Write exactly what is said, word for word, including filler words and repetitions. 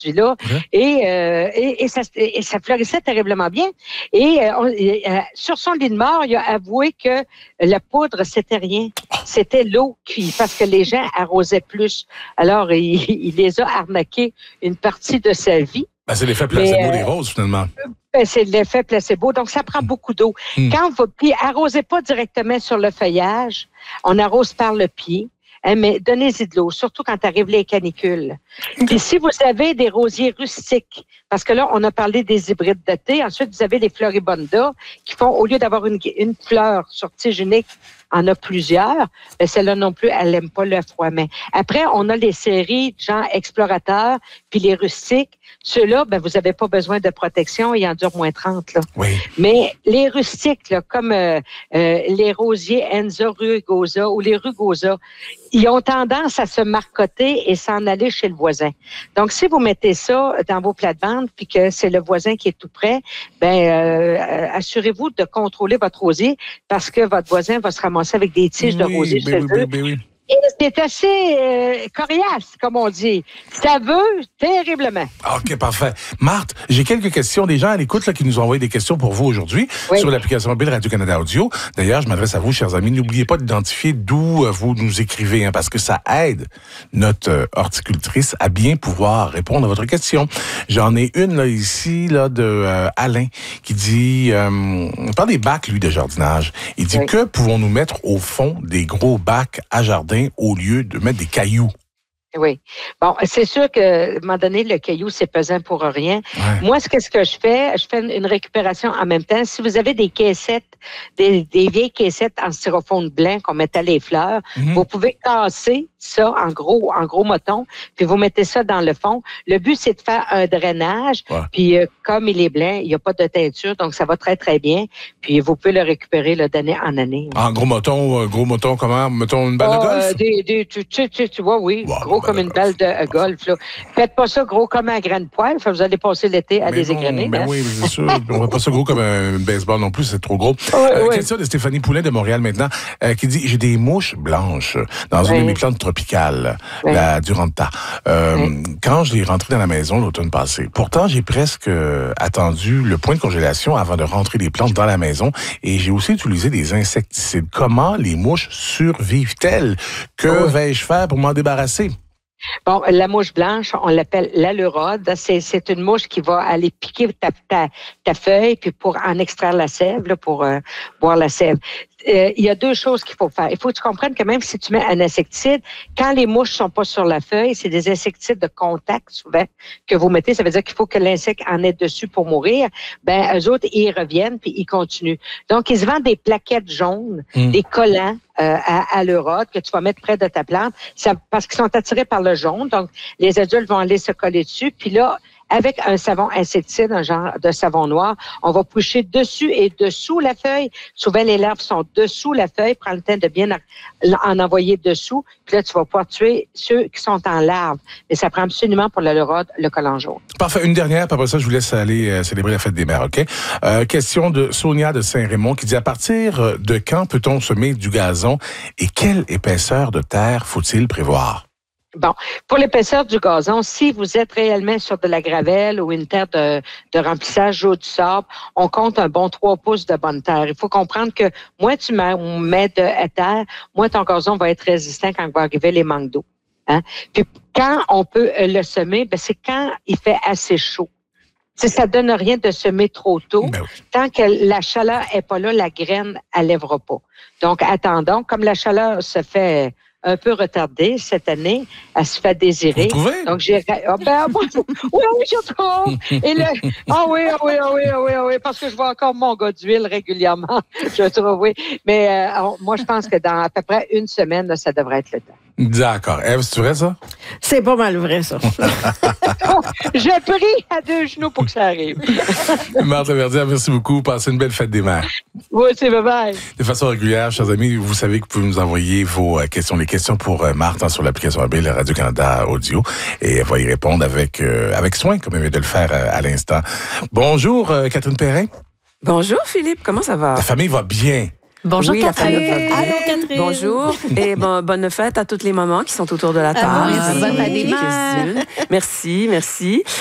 produit-là. Okay. Et, euh, et, et, ça, et ça fleurissait terriblement bien. Et, euh, on, et euh, sur son lit de mort, il a avoué que la poudre, c'était rien. C'était l'eau qui, parce que les gens arrosaient plus. Alors, il, il les a arnaqués une partie de sa vie. Ben, c'est l'effet placebo euh, des roses, finalement. Ben, c'est l'effet placebo. Donc, ça prend beaucoup d'eau. Mm. Quand vous, puis arrosez pas directement sur le feuillage. On arrose par le pied. Hein, mais donnez-y de l'eau, surtout quand arrivent les canicules. Puis si vous avez des rosiers rustiques, parce que là, on a parlé des hybrides de thé. Ensuite, vous avez les floribundas qui font, au lieu d'avoir une, une fleur sur tige unique, en a plusieurs. Mais celle-là non plus, elle n'aime pas le froid. Mais après, on a les séries genre explorateurs, puis les rustiques. Ceux-là, ben, vous n'avez pas besoin de protection. Il en dure moins trente. Là. Oui. Mais les rustiques, là, comme euh, euh, les rosiers Enza rugosa ou les rugosa, ils ont tendance à se marcoter et s'en aller chez le voisin. Donc, si vous mettez ça dans vos plates-bandes puis que c'est le voisin qui est tout près, ben euh, assurez-vous de contrôler votre rosier parce que votre voisin va se ramasser avec des tiges oui, de rosier ben chez oui, eux. ben oui, ben oui. Et c'est assez euh, coriace, comme on dit. Ça veut terriblement. OK, parfait. Marthe, j'ai quelques questions des gens à l'écoute là, qui nous ont envoyé des questions pour vous aujourd'hui oui. sur l'application mobile Radio-Canada Audio. D'ailleurs, je m'adresse à vous, chers amis. N'oubliez pas d'identifier d'où euh, vous nous écrivez, hein, parce que ça aide notre euh, horticultrice à bien pouvoir répondre à votre question. J'en ai une là ici là de euh, Alain qui dit, euh, on parle des bacs, lui, de jardinage. Il dit, oui. que pouvons-nous mettre au fond des gros bacs à jardin au lieu de mettre des cailloux? Oui. Bon, c'est sûr que, à un moment donné, le caillou, c'est pesant pour rien. Ouais. Moi, ce que, ce que je fais, je fais une récupération en même temps. Si vous avez des caissettes, des, des vieilles caissettes en styrofoam blanc qu'on mettait les fleurs, mm-hmm. vous pouvez casser ça en gros, en gros moton, puis vous mettez ça dans le fond. Le but, c'est de faire un drainage. Ouais. Puis, euh, comme il est blanc, il n'y a pas de teinture, donc ça va très, très bien. Puis, vous pouvez le récupérer là, d'année en année. En gros moton, euh, gros moton, comment? Mettons une balle oh, de golf? Euh, des, des, tu, tu, tu, tu vois, oui. Wow, gros comme une balle de euh, golf. Là. Faites pas ça gros comme un grain de poil. Vous allez passer l'été à mais des non, égrenés. Mais hein? oui, c'est sûr. On va pas ça gros comme un baseball non plus, c'est trop gros. Oui, euh, oui. Question de Stéphanie Poulin de Montréal maintenant, euh, qui dit, j'ai des mouches blanches dans oui. une de mes plantes tropicales. Oui. La Duranta. Euh, oui. Quand je l'ai rentrée dans la maison l'automne passé, pourtant, j'ai presque euh, attendu le point de congélation avant de rentrer les plantes dans la maison et j'ai aussi utilisé des insecticides. Comment les mouches survivent-elles? Que oui. vais-je faire pour m'en débarrasser? Bon, la mouche blanche, on l'appelle l'alurode. C'est, c'est une mouche qui va aller piquer ta, ta, ta feuille puis pour en extraire la sève, là, pour euh, boire la sève. Euh, il y a deux choses qu'il faut faire. Il faut que tu comprennes que même si tu mets un insecticide, quand les mouches sont pas sur la feuille, c'est des insecticides de contact souvent que vous mettez. Ça veut dire qu'il faut que l'insecte en ait dessus pour mourir. Ben, eux autres, ils reviennent puis ils continuent. Donc, ils se vendent des plaquettes jaunes, mmh. des collants euh, à, à l'europe que tu vas mettre près de ta plante. Ça, parce qu'ils sont attirés par le jaune. Donc, les adultes vont aller se coller dessus. Puis là, avec un savon insecticide, un genre de savon noir, on va coucher dessus et dessous la feuille. Souvent, les larves sont dessous la feuille. Prends le temps de bien en envoyer dessous. Puis là, tu vas pouvoir tuer ceux qui sont en larves. Mais ça prend absolument pour le lorode, le collant jaune. Parfait. Une dernière, puis après ça, je vous laisse aller euh, célébrer la fête des mères, OK? Euh, question de Sonia de Saint-Raymond qui dit, à partir de quand peut-on semer du gazon et quelle épaisseur de terre faut-il prévoir? Bon, pour l'épaisseur du gazon, si vous êtes réellement sur de la gravelle ou une terre de, de remplissage ou du sable, on compte un bon trois pouces de bonne terre. Il faut comprendre que moins tu mets, mets de terre, moins ton gazon va être résistant quand va arriver les manques d'eau. Hein? Puis quand on peut le semer, ben c'est quand il fait assez chaud. Si ça donne rien de semer trop tôt. Ben oui. Tant que la chaleur est pas là, la graine, elle lèvera pas. Donc, attendons. Comme la chaleur se fait un peu retardée cette année, elle se fait désirer. Vous trouvez? Donc, j'ai... Oh, ben, oui, oui, je trouve. Et le... Ah oui, ah oui, ah oui, ah oui, ah oui, parce que je vois encore mon gars d'huile régulièrement. Je trouve, oui. Mais euh, moi, je pense que dans à peu près une semaine, là, ça devrait être le temps. D'accord. Ève, c'est vrai, ça? C'est pas mal vrai, ça. Je prie à deux genoux pour que ça arrive. Marthe Laverdière, merci beaucoup. Passez une belle fête des mères. Oui, c'est bye-bye. De façon régulière, chers amis, vous savez que vous pouvez nous envoyer vos questions, les questions pour Marthe hein, sur l'application mobile Radio-Canada Audio et elle va y répondre avec, euh, avec soin, comme elle vient de le faire euh, à l'instant. Bonjour, euh, Catherine Perrin. Bonjour, Philippe. Comment ça va? La famille va bien. Bonjour oui, Catherine. Allô Catherine. Bonjour et bon, bonne fête à toutes les mamans qui sont autour de la table. Ah, merci. Bonne année. Merci, merci.